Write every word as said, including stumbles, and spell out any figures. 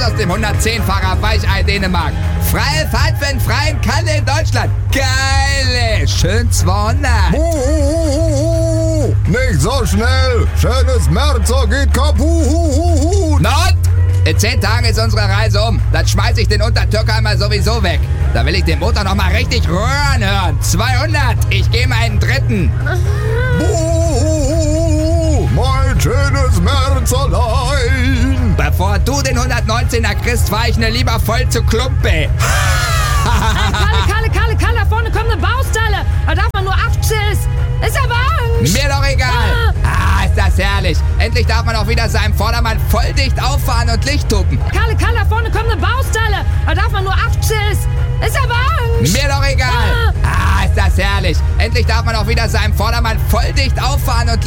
aus dem hundertzehn-Fahrer Weichei Dänemark. Freie Fahrt für einen freien Kalle in Deutschland. Geil, schön zweihundert. Huhuhuhu. Nicht so schnell. Schönes Merzer geht kaputt. Not? In zehn Tagen ist unsere Reise um. Dann schmeiß ich den Untertürkheimer sowieso weg. Da will ich den Motor noch mal richtig röhren hören. zweihundert. Ich gebe einen dritten. Buh, mein schönes Merzerlein. Bevor du den hundertneunzehner kriegst, fahr ich ne lieber voll zu Klumpe. Kalle, Kalle, Kalle, Kalle, da vorne kommen eine Baustelle. Da darf man nur achtzig. Ist aber Angst. Mir doch egal. Ah, ist das herrlich. Endlich darf man auch wieder seinem Vordermann voll dicht auffahren und Licht tuppen. Kalle, Kalle, da vorne kommt eine Baustelle. Da darf man nur achtzig. Ist aber Angst. Mir doch egal. Ah, ist das herrlich. Endlich darf man auch wieder seinem Vordermann voll dicht auffahren und